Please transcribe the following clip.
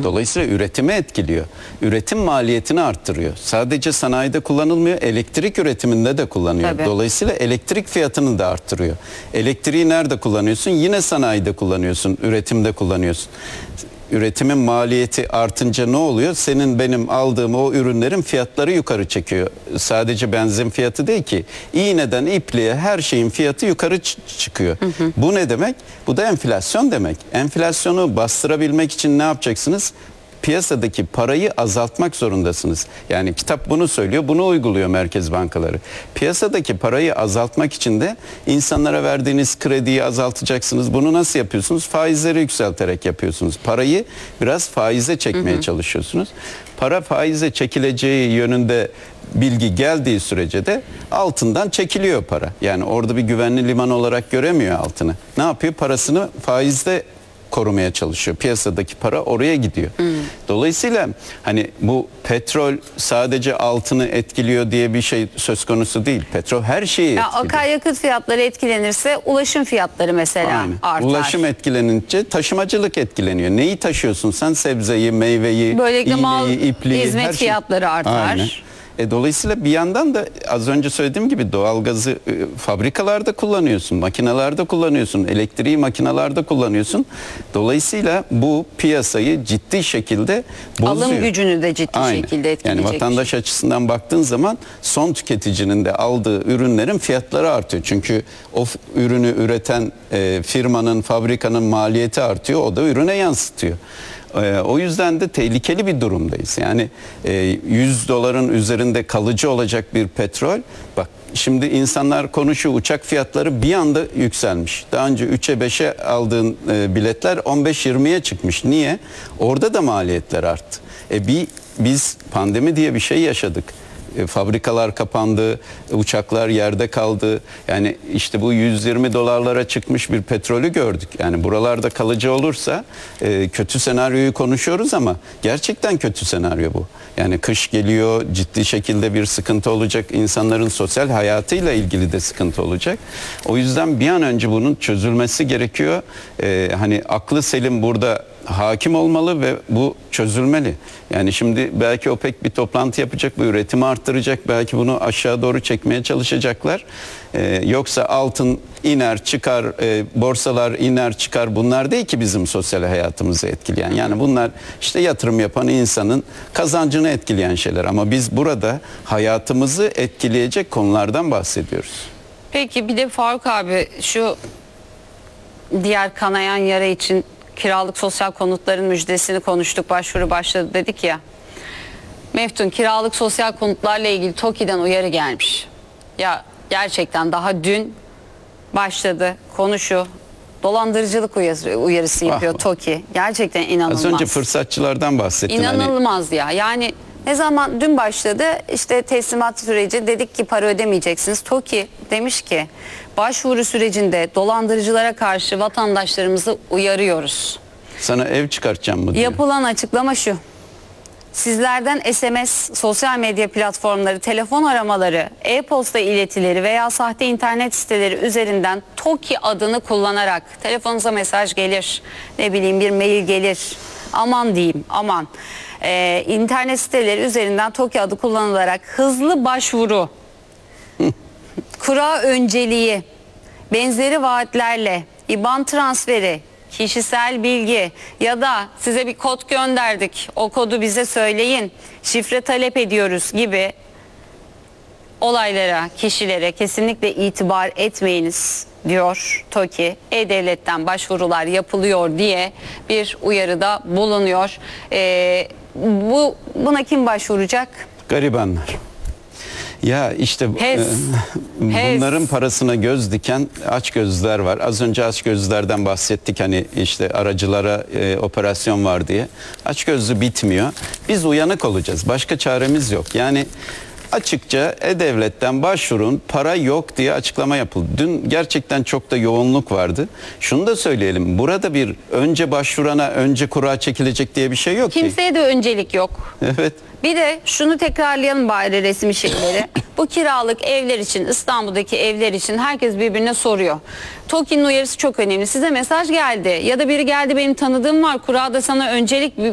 Dolayısıyla üretimi etkiliyor. Üretim maliyetini arttırıyor. Sadece sanayide kullanılmıyor, elektrik üretiminde de kullanıyor. Tabii. Dolayısıyla elektrik fiyatını da arttırıyor. Elektriği nerede kullanıyorsun? Yine sanayide kullanıyorsun, üretimde kullanıyorsun. Üretimin maliyeti artınca ne oluyor? Senin benim aldığım o ürünlerin fiyatları yukarı çekiyor. Sadece benzin fiyatı değil ki. İğneden ipliğe her şeyin fiyatı yukarı çıkıyor. Bu ne demek? Bu da enflasyon demek. Enflasyonu bastırabilmek için ne yapacaksınız? Piyasadaki parayı azaltmak zorundasınız. Yani kitap bunu söylüyor, bunu uyguluyor merkez bankaları. Piyasadaki parayı azaltmak için de insanlara verdiğiniz krediyi azaltacaksınız. Bunu nasıl yapıyorsunuz? Faizleri yükselterek yapıyorsunuz. Parayı biraz faize çekmeye çalışıyorsunuz. Para faize çekileceği yönünde bilgi geldiği sürece de altından çekiliyor para. Yani orada bir güvenli liman olarak göremiyor altını. Ne yapıyor? Parasını faizde korumaya çalışıyor. Piyasadaki para oraya gidiyor. Dolayısıyla hani bu petrol sadece altını etkiliyor diye bir şey söz konusu değil. Petrol her şeyi etkiliyor. Akaryakıt fiyatları etkilenirse ulaşım fiyatları mesela artar. Ulaşım etkilenince taşımacılık etkileniyor. Neyi taşıyorsun sen? Sebzeyi, meyveyi, böylelikle mal, iğneyi, ipliği, hizmet her şey. fiyatları artar. Aynen. Dolayısıyla bir yandan da az önce söylediğim gibi doğalgazı fabrikalarda kullanıyorsun, makinalarda kullanıyorsun, elektriği makinalarda kullanıyorsun. Dolayısıyla bu piyasayı ciddi şekilde bozuyor. Alım gücünü de ciddi şekilde etkileyecek. Yani vatandaş açısından baktığın zaman son tüketicinin de aldığı ürünlerin fiyatları artıyor. Çünkü o ürünü üreten firmanın, fabrikanın maliyeti artıyor, o da ürüne yansıtıyor. O yüzden de tehlikeli bir durumdayız. Yani 100 doların üzerinde kalıcı olacak bir petrol. Bak şimdi insanlar konuşuyor, uçak fiyatları bir anda yükselmiş. Daha önce 3'e 5'e aldığın biletler 15-20'ye çıkmış. Niye? Orada da maliyetler arttı. Biz pandemi diye bir şey yaşadık. Fabrikalar kapandı, uçaklar yerde kaldı. Yani işte bu 120 dolarlara çıkmış bir petrolü gördük. Yani buralarda kalıcı olursa kötü senaryoyu konuşuyoruz ama gerçekten kötü senaryo bu. Yani kış geliyor, ciddi şekilde bir sıkıntı olacak. İnsanların sosyal hayatıyla ilgili de sıkıntı olacak. O yüzden bir an önce bunun çözülmesi gerekiyor. Hani aklı selim burada hakim olmalı ve bu çözülmeli. Yani şimdi belki OPEC bir toplantı yapacak, bu üretimi arttıracak, belki bunu aşağı doğru çekmeye çalışacaklar. Yoksa altın iner çıkar, borsalar iner çıkar, bunlar değil ki bizim sosyal hayatımızı etkileyen. Yani bunlar işte yatırım yapan insanın kazancını etkileyen şeyler. Ama biz burada hayatımızı etkileyecek konulardan bahsediyoruz. Peki bir de Faruk abi, şu diğer kanayan yara için kiralık sosyal konutların müjdesini konuştuk, başvuru başladı dedik ya. Meftun, kiralık sosyal konutlarla ilgili TOKİ'den uyarı gelmiş. Ya gerçekten daha dün başladı konuşu. Dolandırıcılık uyarısı yapıyor TOKİ. Gerçekten inanılmaz. Az önce fırsatçılardan bahsettin. İnanılmaz ya. Yani ne zaman dün başladı işte teslimat süreci, dedik ki para ödemeyeceksiniz. TOKİ demiş ki başvuru sürecinde dolandırıcılara karşı vatandaşlarımızı uyarıyoruz. Sana ev çıkartacağım mı diyor. Yapılan açıklama şu: sizlerden SMS, sosyal medya platformları, telefon aramaları, e-posta iletileri veya sahte internet siteleri üzerinden TOKİ adını kullanarak telefonunuza mesaj gelir, ne bileyim bir mail gelir. Aman diyeyim, aman. İnternet siteleri üzerinden TOKİ adı kullanılarak hızlı başvuru, kura önceliği, benzeri vaatlerle IBAN transferi, kişisel bilgi ya da size bir kod gönderdik, o kodu bize söyleyin, şifre talep ediyoruz gibi olaylara, kişilere kesinlikle itibar etmeyiniz diyor TOKİ. E-Devlet'ten başvurular yapılıyor diye bir uyarıda bulunuyor. Buna kim başvuracak? Garibanlar. Ya işte bunların parasına göz diken açgözlüler var. Az önce açgözlülerden bahsettik, hani işte aracılara operasyon var diye. Açgözlü bitmiyor. Biz uyanık olacağız. Başka çaremiz yok. Yani açıkça E-Devlet'ten başvurun, para yok diye açıklama yapıldı. Dün gerçekten çok da yoğunluk vardı. Şunu da söyleyelim, burada bir önce başvurana önce kura çekilecek diye bir şey yok ki. Kimseye de öncelik yok. Evet. Bir de şunu tekrarlayalım bari, resmi şeyleri. Bu kiralık evler için, İstanbul'daki evler için herkes birbirine soruyor. TOKİ'nin uyarısı çok önemli. Size mesaj geldi ya da biri geldi, benim tanıdığım var, kurada sana öncelik